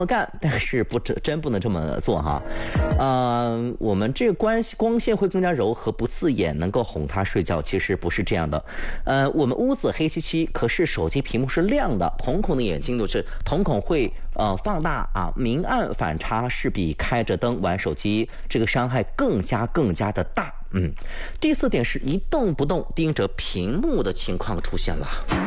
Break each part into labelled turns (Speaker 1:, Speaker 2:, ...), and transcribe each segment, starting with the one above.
Speaker 1: 干，但是真不能这么做哈。我们这个光线会更加柔和不刺眼，能够哄他睡觉，其实不是这样的。我们屋子黑漆漆，可是手机屏幕是亮的，瞳孔的眼睛就是瞳孔会放大啊，明暗反差是比开着灯玩手机这个伤害更加的大。第4点是一动不动盯着屏幕的情况出现了。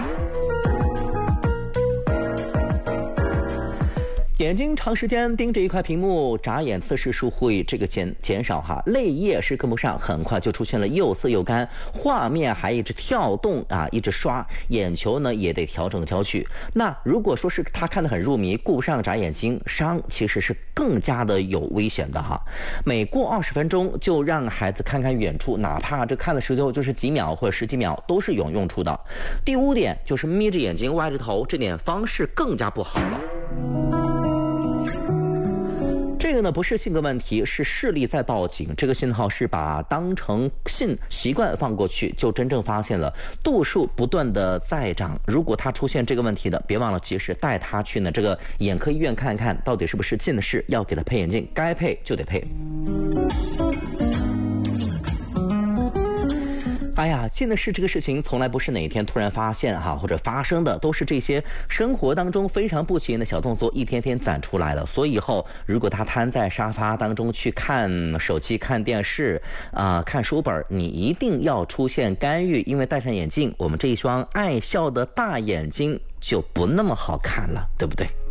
Speaker 1: 眼睛长时间盯着一块屏幕，眨眼次数会这个减少哈，泪液是跟不上，很快就出现了又涩又干，画面还一直跳动啊，一直刷，眼球呢也得调整焦距。那如果说是他看得很入迷，顾不上眨眼睛，伤其实是更加的有危险的哈。每过20分钟就让孩子看看远处，哪怕这看的时候就是几秒或者10几秒，都是有用处的。第5点就是眯着眼睛歪着头，这点方式更加不好了。这个呢不是性格问题，是视力在报警，这个信号是把当成习惯放过去，就真正发现了度数不断的在涨。如果他出现这个问题的，别忘了及时带他去呢这个眼科医院看看，到底是不是近视，要给他配眼镜，该配就得配。哎呀，近视这个事情从来不是哪天突然发现哈或者发生的，都是这些生活当中非常不起眼的小动作一天天攒出来了。所以以后如果他瘫在沙发当中去看手机、看电视看书本，你一定要出现干预，因为戴上眼镜，我们这一双爱笑的大眼睛就不那么好看了，对不对？